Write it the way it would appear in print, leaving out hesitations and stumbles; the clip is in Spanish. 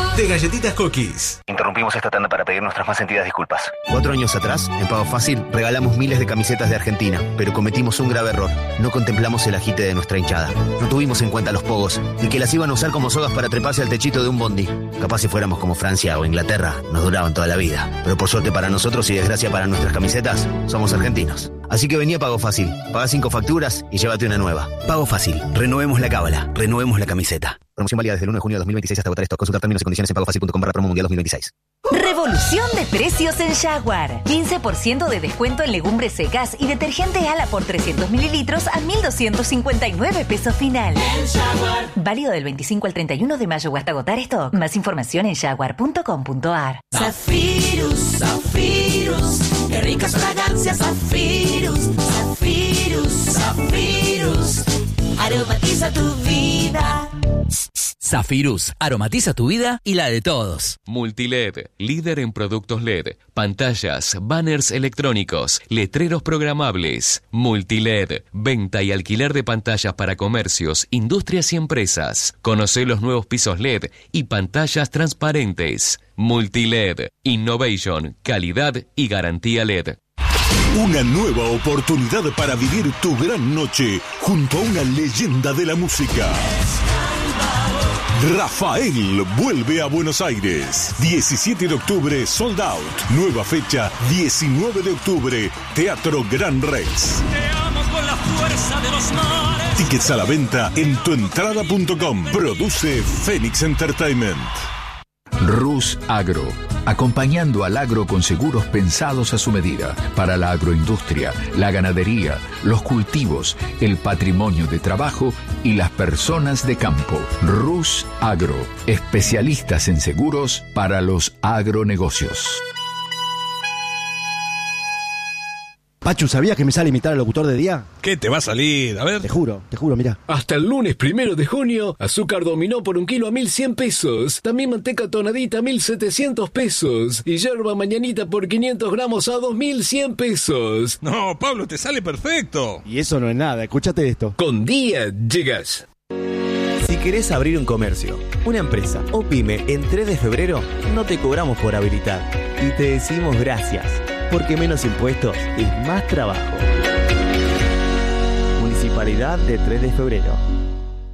de Galletitas Cookies. Interrumpimos esta tanda para pedir nuestras más sentidas disculpas. 4 años atrás, en Pago Fácil, regalamos miles de camisetas de Argentina, pero cometimos un grave error. No contemplamos el agite de nuestra hinchada. No tuvimos en cuenta los pogos y que las iban a usar como sogas para treparse al techito de un bondi. Capaz si fuéramos como Francia o Inglaterra, nos duraban toda la vida. Pero por suerte para nosotros y desgracia para nuestras camisetas, somos argentinos. Así que vení a Pago Fácil, paga 5 facturas y llévate una nueva. Pago Fácil, renovemos la cábala, renovemos la camiseta. Promoción válida desde el 1 de junio de 2026 hasta agotar stock. Consultar términos y condiciones en pagofacil.com/promo mundial 2026. Revolución de precios en Jaguar. 15% de descuento en legumbres secas y detergente Ala por 300 mililitros a 1.259 pesos final. Válido del 25 al 31 de mayo o hasta agotar stock. Más información en jaguar.com.ar. Zafirus, Zafirus, qué ricas fragancias, Zafirus, Zafirus, Zafirus, aromatiza tu vida. Zafirus, aromatiza tu vida y la de todos. Multiled, líder en productos LED, pantallas, banners electrónicos, letreros programables. Multiled, venta y alquiler de pantallas para comercios, industrias y empresas. Conocé los nuevos pisos LED y pantallas transparentes. Multiled, innovation, calidad y garantía LED. Una nueva oportunidad para vivir tu gran noche junto a una leyenda de la música. Rafael vuelve a Buenos Aires. 17 de octubre, sold out. Nueva fecha, 19 de octubre, Teatro Gran Rex. Te amo con la fuerza de los mares. Tickets a la venta en tuentrada.com. Produce Phoenix Entertainment. Rus Agro, acompañando al agro con seguros pensados a su medida, para la agroindustria, la ganadería, los cultivos, el patrimonio de trabajo y las personas de campo. Rus Agro, especialistas en seguros para los agronegocios. Pachu, ¿sabías que me sale imitar al locutor de día? ¿Qué te va a salir? A ver. Te juro, mirá. Hasta el lunes 1 de junio, azúcar dominó por 1 kilo a 1.100 pesos. También manteca tonadita a 1.700 pesos. Y yerba mañanita por 500 gramos a 2.100 pesos. No, Pablo, te sale perfecto. Y eso no es nada, escúchate esto. Con día llegas. Si querés abrir un comercio, una empresa o pyme en 3 de febrero, no te cobramos por habilitar. Y te decimos gracias. Porque menos impuestos es más trabajo. Municipalidad de 3 de febrero.